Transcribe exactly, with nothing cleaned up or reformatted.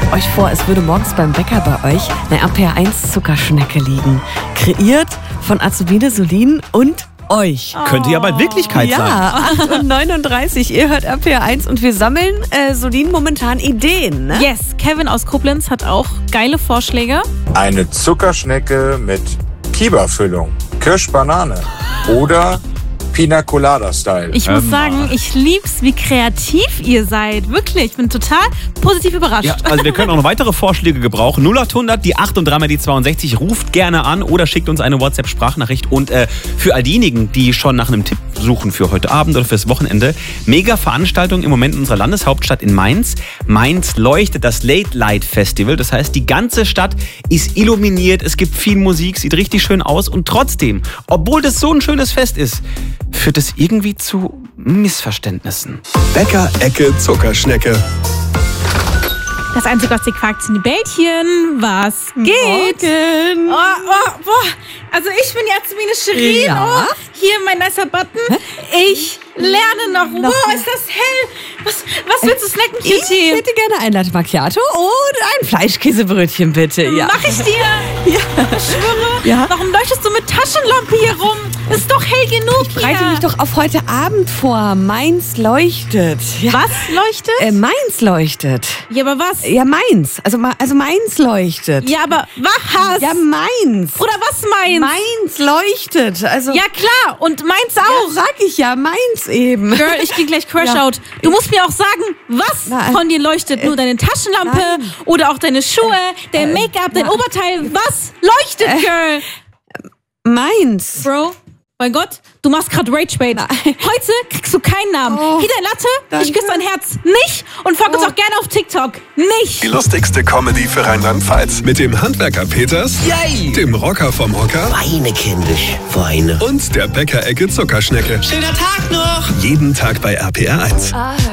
Stellt euch vor, es würde morgens beim Bäcker bei euch eine R P R eins Zuckerschnecke liegen. Kreiert von Azubine Solin und euch. Könnte ja bald Wirklichkeit sein. Ja, acht Uhr neununddreißig, ihr hört R P R eins und wir sammeln, äh, Solin, momentan Ideen, ne? Yes, Kevin aus Koblenz hat auch geile Vorschläge. Eine Zuckerschnecke mit Kiba-Füllung, Kirsch-Banane oder Pina Colada-Style. Ich muss Ähm, sagen, ich lieb's, wie kreativ ihr seid. Wirklich, ich bin total positiv überrascht. Ja, also wir können auch noch weitere Vorschläge gebrauchen. null acht hundert, die acht und dreimal die zweiundsechzig. Ruft gerne an oder schickt uns eine WhatsApp-Sprachnachricht. Und äh, für all diejenigen, die schon nach einem Tipp suchen für heute Abend oder fürs Wochenende, mega Veranstaltung im Moment in unserer Landeshauptstadt in Mainz. Mainz leuchtet, das Late Light Festival. Das heißt, die ganze Stadt ist illuminiert. Es gibt viel Musik, sieht richtig schön aus. Und trotzdem, obwohl das so ein schönes Fest ist, führt es irgendwie zu Missverständnissen. Bäcker-Ecke Zuckerschnecke. Das Einzige, was dir quakt, sind die Bällchen. Was geht? Morgen. Oh, oh, boah. Also ich bin jetzt wie eine Shirin. Ja. Oh, hier mein nicer Button. Ich lerne noch. Noch Wow, mehr. ist das hell. Was, was willst du snacken, Ich Cutie? hätte gerne ein Latte Macchiato und ein Fleischkäsebrötchen, bitte. Ja. Mach ich dir. Ja. Ich schwöre. Ja. Warum leuchtest du mit Taschenlampe hier rum? Ist doch hell genug Ich bereite hier. mich doch auf heute Abend vor. Mainz leuchtet. Ja. Was leuchtet? Äh, Mainz leuchtet. Ja, aber was? Ja, Mainz. Also, Ma- also Mainz leuchtet. Ja, aber was? Ja, Mainz. Oder was meinst? Mainz leuchtet. Also, Ja, klar. Und meins auch. ja, sag ich ja, Mainz eben. Girl, ich gehe gleich Crash Ja. out. Du musst mir auch sagen, was Nein. von dir leuchtet. Nur deine Taschenlampe Nein. oder auch deine Schuhe, dein Make-up, dein na. Oberteil. Was leuchtet, Girl? Mainz. Bro, mein Gott, du machst gerade Rage-Bait. Heute kriegst du keinen Namen. Oh, Hier dein Latte, danke. ich küsse dein Herz. Nicht und folg uns Oh. auch gerne auf TikTok. Nicht. Die lustigste Comedy für Rheinland-Pfalz. Mit dem Handwerker Peters, Yay! dem Rocker vom Hocker Weine, kindisch, Weine. und der Bäcker-Ecke Zuckerschnecke. Schöner Tag noch! Jeden Tag bei R P R eins.